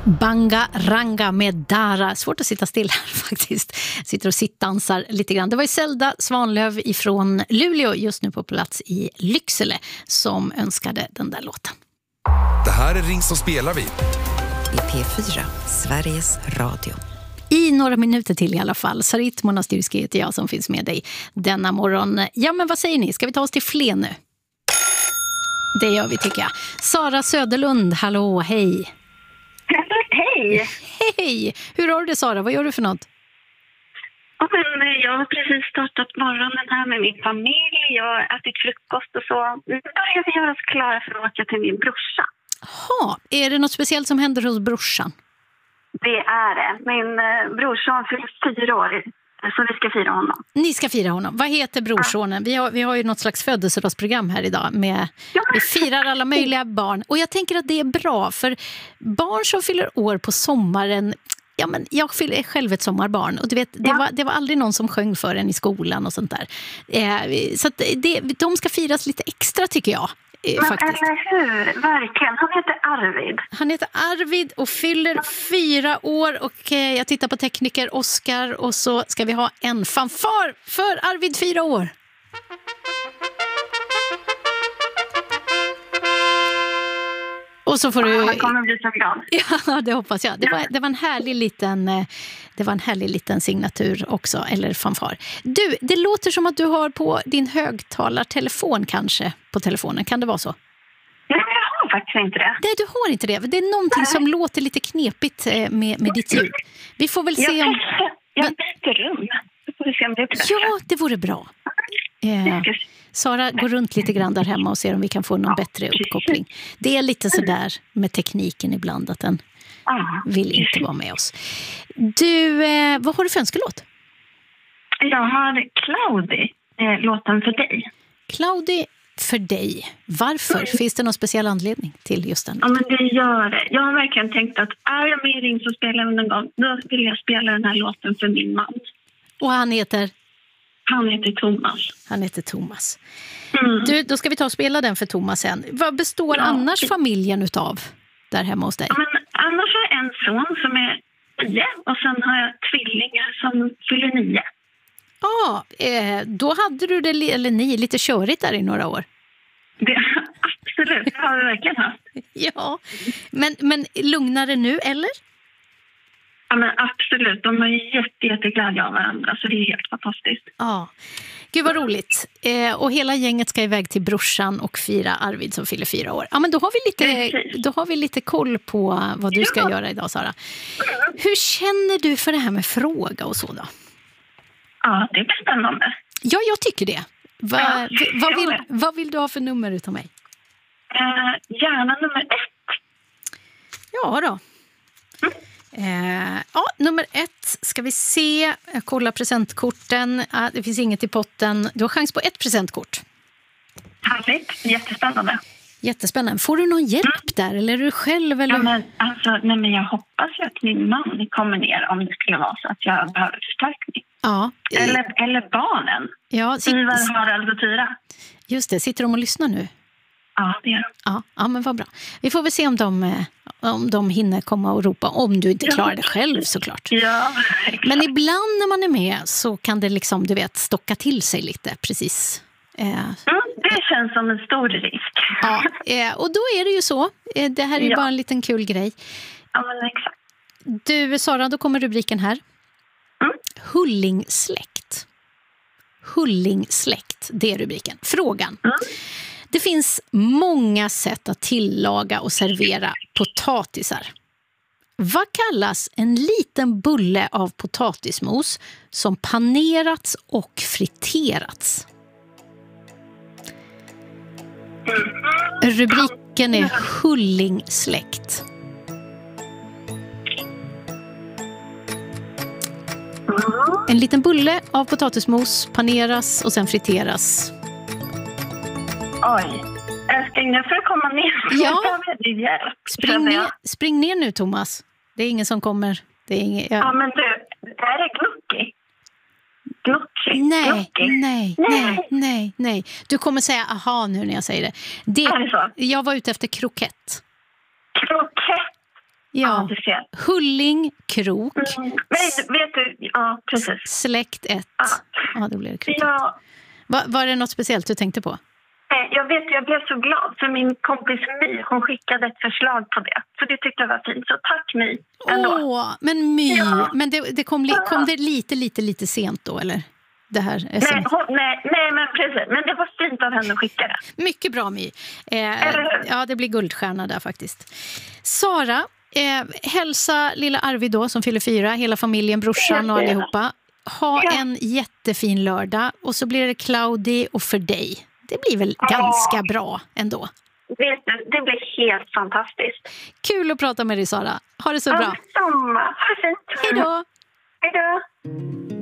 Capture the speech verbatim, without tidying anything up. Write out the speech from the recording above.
Banga Ranga med Dara. Svårt att sitta still här faktiskt. Sitter och sittdansar lite grann. Det var ju Zelda Svanlöv ifrån Luleå, just nu på plats i Lycksele, som önskade den där låten. Det här är Ring som spelar vi. I P fyra, Sveriges Radio. I några minuter till i alla fall. Sarit Monastyrski heter jag som finns med dig denna morgon. Ja, men vad säger ni? Ska vi ta oss till Flen nu? Det gör vi, tycker jag. Sara Söderlund, hallå, hej. Hej! Hej! Hur har du det, Sara? Vad gör du för något? Ja, men jag har precis startat morgonen här med min familj. Jag har ätit frukost och så. Nu börjar vi göra oss klara för att åka till min brorsa. Jaha, är det något speciellt som händer hos brorsan? Det är det. Min eh, brorson fyller fyra år, så vi ska fira honom. Ni ska fira honom. Vad heter brorsonen? Vi har, vi har ju något slags födelsedagsprogram här idag. Med, vi firar alla möjliga barn. Och jag tänker att det är bra, för barn som fyller år på sommaren... Ja, men jag fyller själv ett sommarbarn. Och du vet, det, ja. var, det var aldrig någon som sjöng för en i skolan och sånt där. Eh, så att det, de ska firas lite extra, tycker jag. Men faktiskt. Eller hur? Verkligen. Han heter Arvid. Han heter Arvid och fyller fyra år. Och eh, jag tittar på tekniker Oskar. Och så ska vi ha en fanfar för Arvid fyra år. Och så får du... Han kommer bli så glad. Ja, det hoppas jag. Det var, det var en härlig liten, det var en härlig liten signatur också, eller fanfar. Du, det låter som att du har på din högtalartelefon kanske på telefonen. Kan det vara så? Nej, jag har faktiskt inte det. Nej, du har inte det. Det är någonting Nej. som låter lite knepigt med, med ditt ljud. Vi får väl se jag om... Jag byter rum. Vi får se om det är bättre. Ja, det vore bra. Eh, Sara går runt lite grann där hemma och ser om vi kan få någon ja, bättre uppkoppling. Det är lite sådär med tekniken ibland att den ja, vill inte vara med oss. Du, eh, vad har du för önskelåt? Jag har Cloudy, eh, låten för dig. Cloudy för dig. Varför? Mm. Finns det någon speciell anledning till just den? Ja, men det gör det. Jag har verkligen tänkt att är jag med i Ring så spelar jag någon gång, då vill jag spela den här låten för min man. Och han heter? Han heter Thomas. Han heter Thomas. Mm. Du, då ska vi ta och spela den för Thomas sen. Vad består ja. annars familjen utav där hemma hos dig? Ja, men annars har jag en son som är nio och sen har jag tvillingar som fyller nio. Ja, eh, då hade du det, eller ni, lite körigt där i några år. Det, absolut, det har vi verkligen haft. Ja, men, men lugnare nu, eller? Ja, men absolut. De är jätte, jätteglada av varandra, så det är helt fantastiskt. Ja, gud vad roligt. Eh, och hela gänget ska iväg till brorsan och fira Arvid som fyller fyra år. Ja, men då har vi lite, då har vi lite koll på vad du ska ja. göra idag, Sara. Hur känner du för det här med fråga och så då? Ja, det är spännande. Ja, jag tycker det. Va, ja, vad, vill, vad vill du ha för nummer utav mig? Eh, gärna nummer ett. Ja då. Mm. Eh, ja, nummer ett ska vi se. Jag kollar presentkorten. Ah, det finns inget i potten. Du har chans på ett presentkort. Härligt, jättespännande. Jättespännande. Får du någon hjälp mm. där? Eller är du själv? Eller? Ja, men, alltså, nej, men jag hoppas ju att min man kommer ner om det skulle vara så att jag behöver förstärkning. Ja. Eller, eller barnen. Ja, sit- Ivar, Harald och Tyra. Just det, sitter de och lyssnar nu? Ja, det gör de. Ja, ja, men vad bra. Vi får väl se om de, om de hinner komma och ropa. Om du inte klarar det själv såklart. Ja, exakt. Men ibland när man är med så kan det liksom, du vet, stocka till sig lite, precis. Eh, mm, det känns som en stor risk. Ja, eh, och då är det ju så. Eh, det här är ju ja. bara en liten kul grej. Ja, men exakt. Du, Sara, då kommer rubriken här. Mm. Hullingsläkt. Hullingsläkt, det är rubriken. Frågan. Mm. Det finns många sätt att tillaga och servera potatisar. Vad kallas en liten bulle av potatismos som panerats och friterats? Rubriken är Hullingsläkt. En liten bulle av potatismos paneras och sen friteras. Oj, älskling, nu får du komma ner. Ja. Jag spring, ner, spring ner nu, Thomas. Det är ingen som kommer. Det är ingen, ja. ja, men du, det här är Gnocchi. Gnocchi. Nej, Gnocchi. nej, nej, nej, nej. Du kommer säga aha nu när jag säger det. det är det så? Jag var ute efter krokett. Krokett? Ja, du ser. Hulling, krok. Mm. Men vet du, ja, precis. Släkt ett. Ja, Ja, det blev det krokigt. ja. Va, var det något speciellt du tänkte på? Jag vet, jag blev så glad för min kompis My, hon skickade ett förslag på det. Så det tyckte jag var fint. Så tack My ändå. Åh, men My. Ja. Men det, det kom, li, kom det lite, lite, lite sent då, eller? Det här Nej, hon, nej, nej, men precis. Men det var fint av henne att skicka det. Mycket bra, My. Eh, ja, det blir guldstjärna där faktiskt. Sara, eh, hälsa lilla Arvid då som fyller fyra, hela familjen, brorsan och allihopa. Ha Ja. en jättefin lördag och så blir det Claudi och för dig. Det blir väl Ja. ganska bra ändå. Vet du, det blir helt fantastiskt. Kul att prata med dig, Sara. Ha det så bra. Ja, samma. Ha det fint. Hej då! Hej då!